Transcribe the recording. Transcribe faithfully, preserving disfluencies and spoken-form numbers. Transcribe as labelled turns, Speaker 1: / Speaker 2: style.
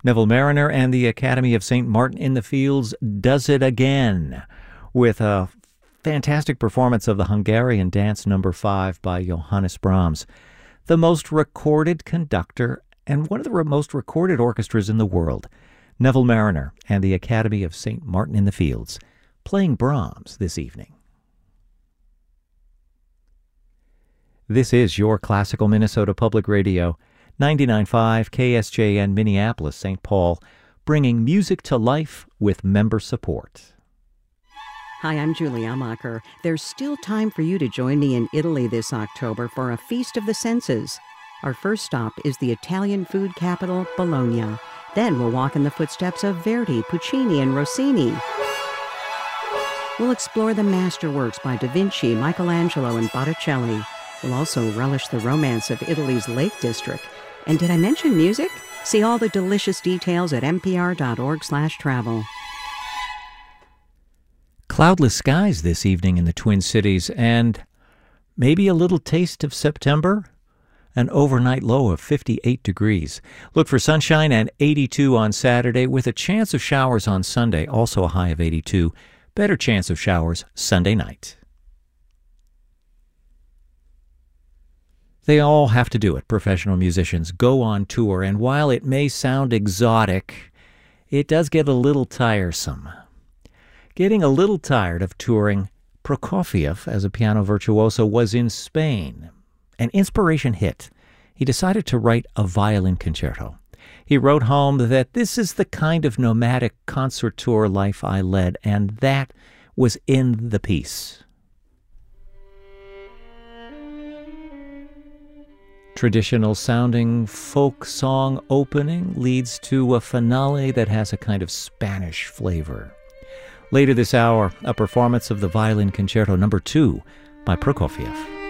Speaker 1: Neville Mariner and the Academy of Saint Martin in the Fields does it again with a fantastic performance of the Hungarian Dance Number five by Johannes Brahms, the most recorded conductor and one of the most recorded orchestras in the world. Neville Mariner and the Academy of Saint Martin in the Fields playing Brahms this evening. This is your Classical Minnesota Public Radio, ninety-nine point five K S J N Minneapolis, Saint Paul, bringing music to life with member support.
Speaker 2: Hi, I'm Julie Amacher. There's still time for you to join me in Italy this October for a Feast of the Senses. Our first stop is the Italian food capital, Bologna. Then we'll walk in the footsteps of Verdi, Puccini, and Rossini. We'll explore the masterworks by Da Vinci, Michelangelo, and Botticelli. We'll also relish the romance of Italy's Lake District. And did I mention music? See all the delicious details at n p r dot org slash travel.
Speaker 1: Cloudless skies this evening in the Twin Cities, and maybe a little taste of September. An overnight low of fifty-eight degrees. Look for sunshine and eighty-two on Saturday, with a chance of showers on Sunday, also a high of eighty-two. Better chance of showers Sunday night. They all have to do it. Professional musicians go on tour, and while it may sound exotic, it does get a little tiresome. Getting a little tired of touring, Prokofiev, as a piano virtuoso, was in Spain. An inspiration hit. He decided to write a violin concerto. He wrote home that this is the kind of nomadic concert tour life I led, and that was in the piece. Traditional sounding folk song opening leads to a finale that has a kind of Spanish flavor. Later this hour, a performance of the Violin Concerto number two by Prokofiev.